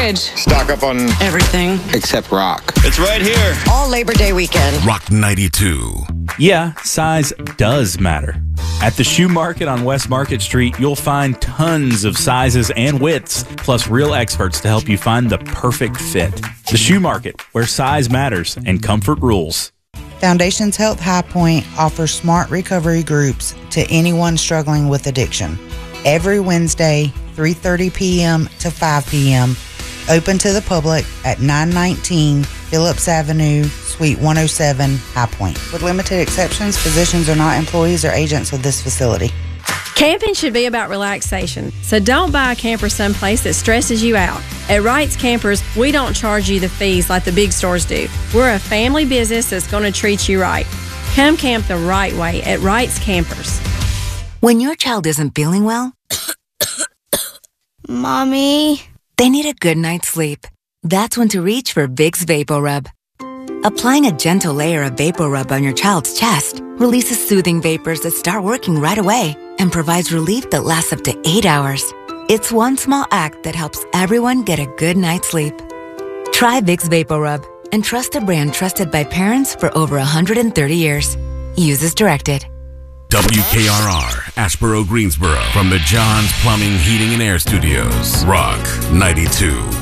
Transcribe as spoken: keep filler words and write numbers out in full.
Stock up on everything except rock. It's right here. all Labor Day weekend. Rock ninety-two. Yeah, size does matter. At the Shoe Market on West Market Street, you'll find tons of sizes and widths, plus real experts to help you find the perfect fit. The Shoe Market, where size matters and comfort rules. Foundations Health High Point offers smart recovery groups to anyone struggling with addiction. Every Wednesday, three thirty p.m. to five p.m., open to the public at nine nineteen Phillips Avenue, Suite one oh seven, High Point. With limited exceptions, physicians are not employees or agents of this facility. Camping should be about relaxation, so don't buy a camper someplace that stresses you out. At Wright's Campers, we don't charge you the fees like the big stores do. We're a family business that's going to treat you right. Come camp the right way at Wright's Campers. When your child isn't feeling well, Mommy, they need a good night's sleep. That's when to reach for Vicks VapoRub. Applying a gentle layer of VapoRub on your child's chest releases soothing vapors that start working right away and provides relief that lasts up to eight hours. It's one small act that helps everyone get a good night's sleep. Try Vicks VapoRub and trust a brand trusted by parents for over one hundred thirty years. Use as directed. W K R R, Asheboro, Greensboro. From the John's Plumbing, Heating, and Air Studios. Rock ninety-two.